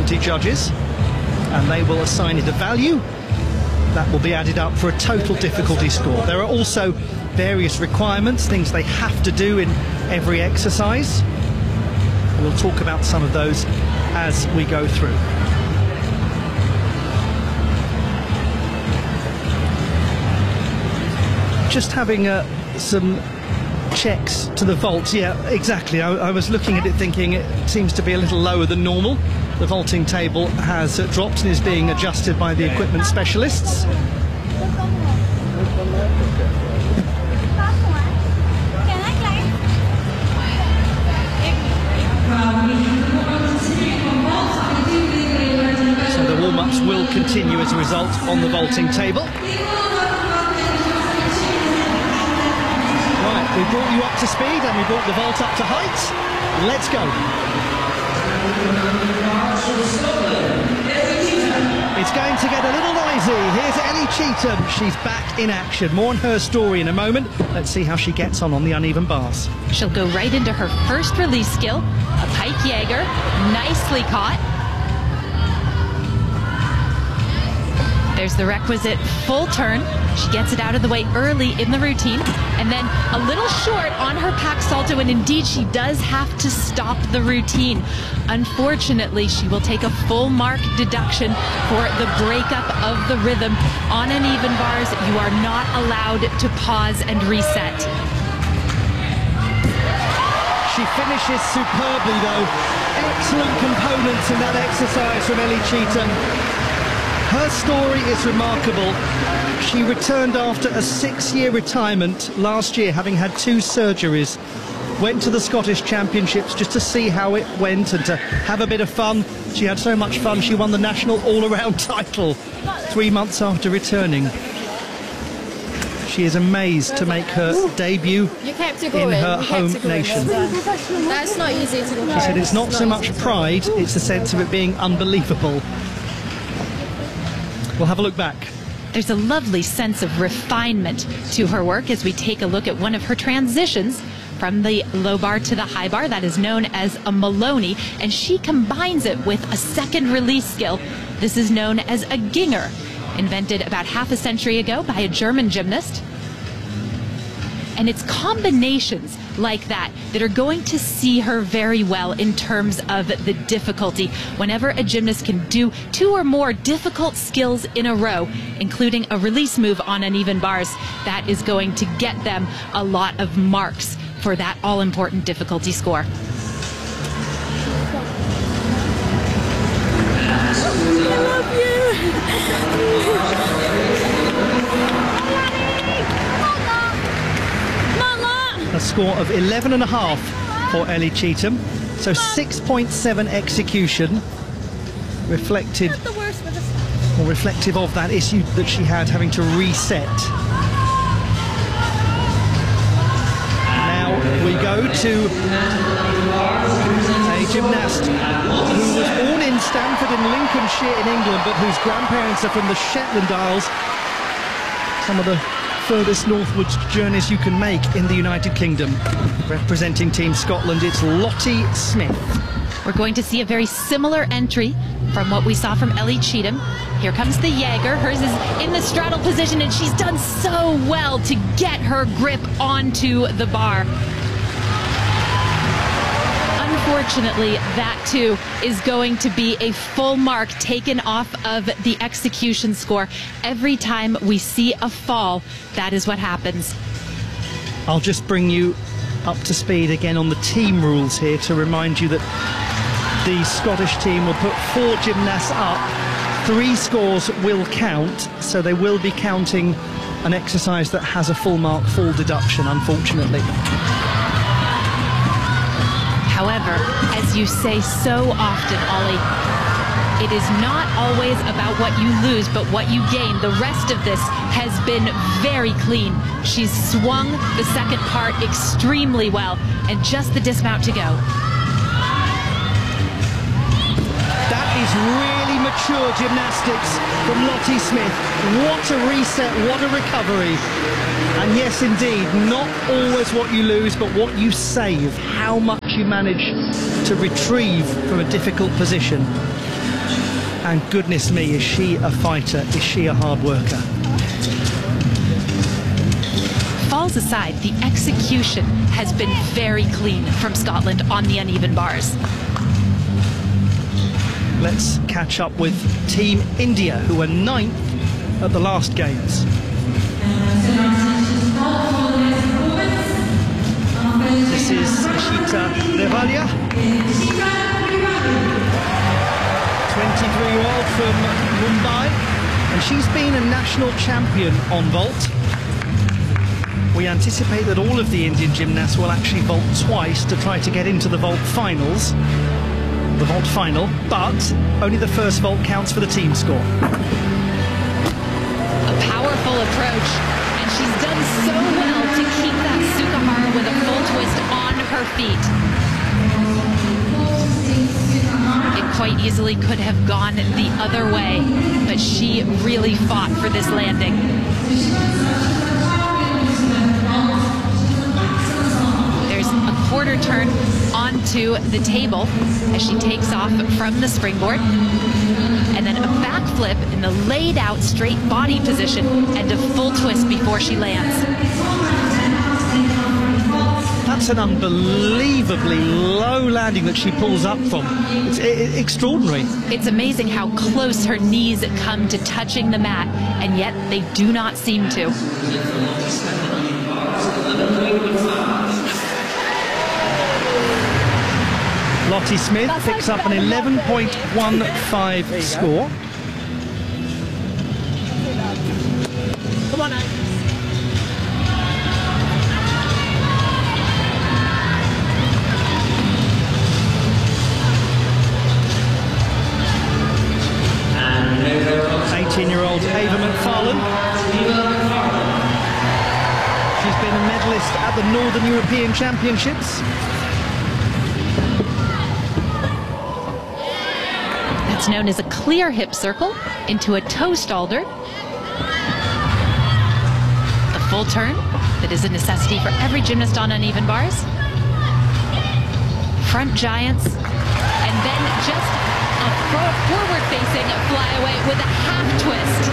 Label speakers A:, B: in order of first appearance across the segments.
A: difficulty judges, and they will assign it a value that will be added up for a total difficulty score. There are also various requirements, things they have to do in every exercise. We'll talk about some of those as we go through. Just having some checks to the vaults. Yeah, exactly. I was looking at it thinking it seems to be a little lower than normal. The vaulting table has dropped and is being adjusted by the equipment specialists. So the warm-ups will continue as a result on the vaulting table. We brought you up to speed and we brought the vault up to height. Let's go. It's going to get a little noisy. Here's Ellie Cheetham. She's back in action. More on her story in a moment. Let's see how she gets on the uneven bars.
B: She'll go right into her first release skill, a pike Jaeger, nicely caught. There's the requisite full turn. She gets it out of the way early in the routine, and then a little short on her pack salto, and indeed she does have to stop the routine. Unfortunately, she will take a full mark deduction for the breakup of the rhythm. On uneven bars, you are not allowed to pause and reset.
A: She finishes superbly though. Excellent components in that exercise from Ellie Cheetham. Her story is remarkable. She returned after a 6-year retirement last year, having had 2 surgeries. Went to the Scottish Championships just to see how it went and to have a bit of fun. She had so much fun, she won the national all-around title 3 months after returning. She is amazed to make her debut in her home nation.
C: That's not easy to do.
A: She said it's not so much pride, it's the sense of it being unbelievable. We'll have a look back.
B: There's a lovely sense of refinement to her work as we take a look at one of her transitions from the low bar to the high bar. That is known as a Maloney, and she combines it with a second release skill. This is known as a Ginger, invented about half a century ago by a German gymnast. And it's combinations like that that are going to see her very well in terms of the difficulty. Whenever a gymnast can do 2 or more difficult skills in a row, including a release move on uneven bars, that is going to get them a lot of marks for that all-important difficulty score.
C: I love you.
A: A score of 11.5 for Ellie Cheetham. So 6.7 execution, reflective of that issue that she had having to reset. Now we go to a gymnast who was born in Stamford in Lincolnshire in England, but whose grandparents are from the Shetland Isles. Some of the furthest northwards journeys you can make in the United Kingdom. Representing Team Scotland, it's Lottie Smith.
B: We're going to see a very similar entry from what we saw from Ellie Cheetham. Here comes the Jaeger. Hers is in the straddle position, and she's done so well to get her grip onto the bar. Unfortunately, that too is going to be a full mark taken off of the execution score. Every time we see a fall, that is what happens.
A: I'll just bring you up to speed again on the team rules here to remind you that the Scottish team will put 4 gymnasts up. 3 scores will count, so they will be counting an exercise that has a full mark, full deduction, unfortunately.
B: However, as you say so often, Ollie, it is not always about what you lose, but what you gain. The rest of this has been very clean. She's swung the second part extremely well, and just the dismount to go.
A: That is really mature gymnastics from Lottie Smith. What a reset, what a recovery. And yes, indeed, not always what you lose, but what you save, how much you manage to retrieve from a difficult position. And goodness me, is she a fighter? Is she a hard worker?
B: Falls aside, the execution has been very clean from Scotland on the uneven bars.
A: Let's catch up with Team India, who were 9th at the last games. This is Ishita Revalia, 23-year-old from Mumbai, and she's been a national champion on vault. We anticipate that all of the Indian gymnasts will actually vault twice to try to get into the vault finals, the vault final, but only the first vault counts for the team score.
B: A powerful approach, and she's done so well to keep that Sukahara with a full twist on her feet. It quite easily could have gone the other way, but she really fought for this landing. A quarter turn onto the table as she takes off from the springboard, and then a backflip in the laid out straight body position and a full twist before she lands.
A: That's an unbelievably low landing that she pulls up from. It's extraordinary.
B: It's amazing how close her knees come to touching the mat, and yet they do not seem to.
A: Lottie Smith picks up an 11.15 score. Come on now. And 18-year-old Ava McFarlane. She's been a medalist at the Northern European Championships.
B: It's known as a clear hip circle into a toe stalder. The full turn that is a necessity for every gymnast on uneven bars. Front giants, and then just a forward-facing flyaway with a half twist.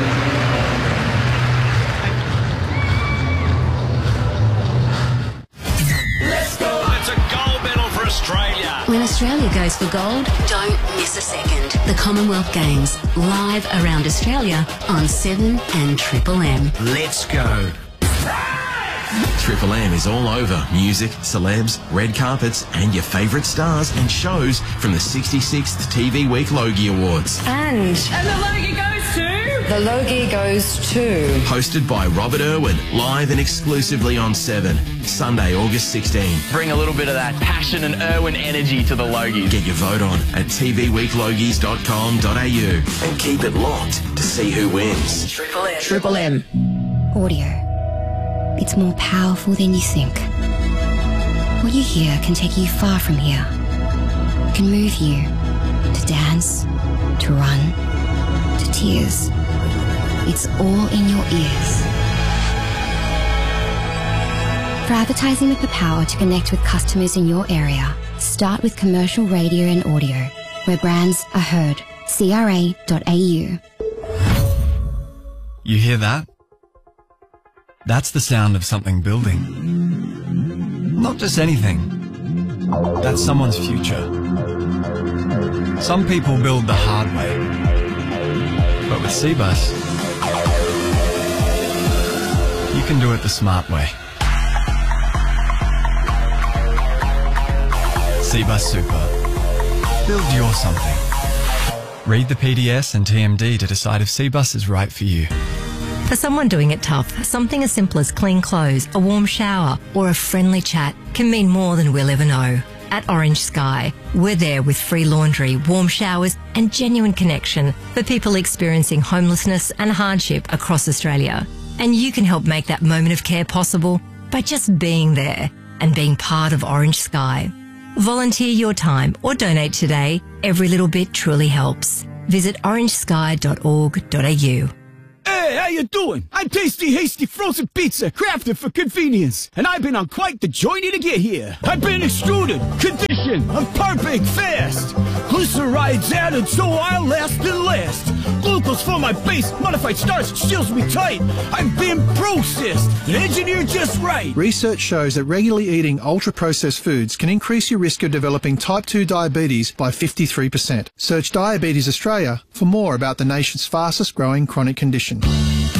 D: Let's go! It's a gold medal for Australia.
E: When Australia goes for gold, don't miss a second. The Commonwealth Games, live around Australia on 7 and Triple M.
D: Let's go.
F: Triple M is all over music, celebs, red carpets, and your favourite stars and shows from the 66th TV Week Logie Awards.
G: And
C: the Logie goes to...
G: the Logie goes to...
F: Hosted by Robert Irwin, live and exclusively on 7, Sunday, August 16.
H: Bring a little bit of that passion and Irwin energy to the Logies.
F: Get your vote on at tvweeklogies.com.au and keep it locked to see who wins.
G: Triple M.
E: Triple M.
I: Audio. It's more powerful than you think. What you hear can take you far from here. It can move you to dance, to run, to tears. It's all in your ears. For advertising with the power to connect with customers in your area, start with commercial radio and audio, where brands are heard. CRA.au.
J: You hear that? That's the sound of something building. Not just anything. That's someone's future. Some people build the hard way. But with Cbus, you can do it the smart way. Cbus Super. Build your something. Read the PDS and TMD to decide if Cbus is right for you.
K: For someone doing it tough, something as simple as clean clothes, a warm shower, or a friendly chat can mean more than we'll ever know. At Orange Sky, we're there with free laundry, warm showers, and genuine connection for people experiencing homelessness and hardship across Australia. And you can help make that moment of care possible by just being there and being part of Orange Sky. Volunteer your time or donate today. Every little bit truly helps. Visit orangesky.org.au.
L: Hey, how you doing? I'm Tasty Hasty Frozen Pizza, crafted for convenience. And I've been on quite the journey to get here. I've been extruded, conditioned, I'm perfect, fast. Glycerides added so I'll last and last. Glucose for my base, modified starch seals me tight. I've been processed and engineered just right.
M: Research shows that regularly eating ultra-processed foods can increase your risk of developing type 2 diabetes by 53%. Search Diabetes Australia for more about the nation's fastest growing chronic condition.